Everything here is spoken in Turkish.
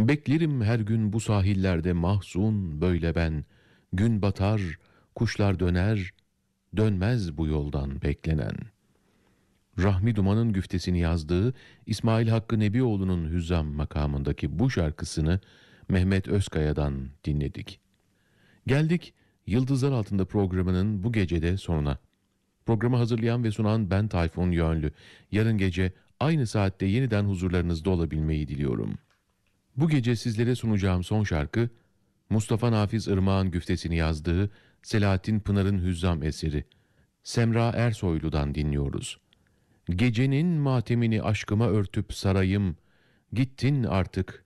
Beklerim her gün bu sahillerde mahzun böyle ben. Gün batar, kuşlar döner, dönmez bu yoldan beklenen. Rahmi Duman'ın güftesini yazdığı İsmail Hakkı Nebioğlu'nun Hüzzam makamındaki bu şarkısını Mehmet Özkaya'dan dinledik. Geldik Yıldızlar Altında programının bu gecede sonuna. Programı hazırlayan ve sunan ben Tayfun Yönlü. Yarın gece aynı saatte yeniden huzurlarınızda olabilmeyi diliyorum. Bu gece sizlere sunacağım son şarkı, Mustafa Nafiz Irmak'ın güftesini yazdığı Selahattin Pınar'ın Hüzzam eseri, Semra Ersoylu'dan dinliyoruz. Gecenin matemini aşkıma örtüp sarayım, gittin artık